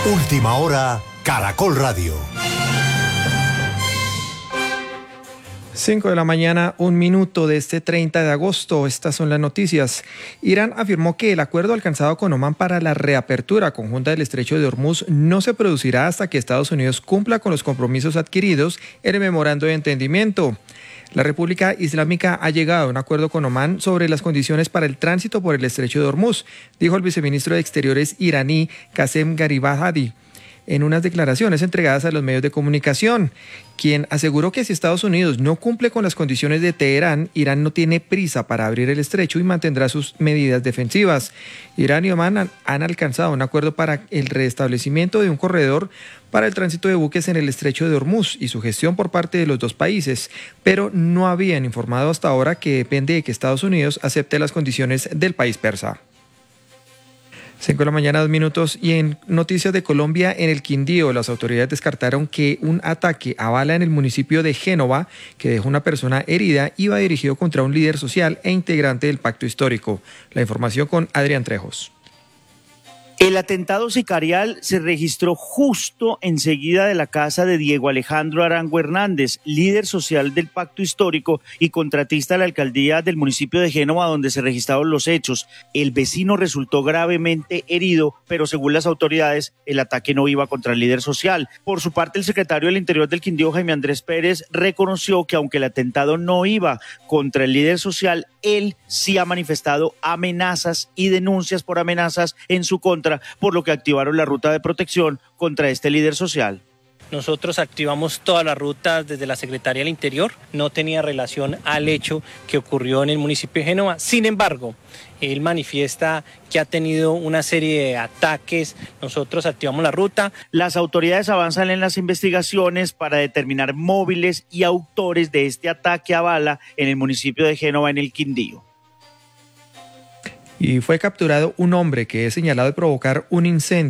Última hora, Caracol Radio. 5 de la mañana, 1 minuto de este 30 de agosto. Estas son las noticias. Irán afirmó que el acuerdo alcanzado con Omán para la reapertura conjunta del estrecho de Hormuz no se producirá hasta que Estados Unidos cumpla con los compromisos adquiridos en el memorando de entendimiento. La República Islámica ha llegado a un acuerdo con Omán sobre las condiciones para el tránsito por el estrecho de Hormuz, dijo el viceministro de Exteriores iraní Qasem Garibahadi en unas declaraciones entregadas a los medios de comunicación, quien aseguró que si Estados Unidos no cumple con las condiciones de Teherán, Irán no tiene prisa para abrir el estrecho y mantendrá sus medidas defensivas. Irán y Omán han alcanzado un acuerdo para el restablecimiento de un corredor para el tránsito de buques en el estrecho de Hormuz y su gestión por parte de los dos países, pero no habían informado hasta ahora que depende de que Estados Unidos acepte las condiciones del país persa. 5 de la mañana, 2 minutos, y en noticias de Colombia, en el Quindío, las autoridades descartaron que un ataque a bala en el municipio de Génova, que dejó una persona herida, iba dirigido contra un líder social e integrante del pacto histórico. La información con Adrián Trejos. El atentado sicarial se registró justo enseguida de la casa de Diego Alejandro Arango Hernández, líder social del Pacto Histórico y contratista de la alcaldía del municipio de Génova, donde se registraron los hechos. El vecino resultó gravemente herido, pero según las autoridades, el ataque no iba contra el líder social. Por su parte, el secretario del Interior del Quindío, Jaime Andrés Pérez, reconoció que aunque el atentado no iba contra el líder social, él sí ha manifestado amenazas y denuncias por amenazas en su contra, por lo que activaron la ruta de protección contra este líder social. Nosotros activamos todas las rutas desde la Secretaría del Interior, no tenía relación al hecho que ocurrió en el municipio de Génova. Sin embargo, él manifiesta que ha tenido una serie de ataques, nosotros activamos la ruta. Las autoridades avanzan en las investigaciones para determinar móviles y autores de este ataque a bala en el municipio de Génova, en el Quindío. Y fue capturado un hombre que es señalado de provocar un incendio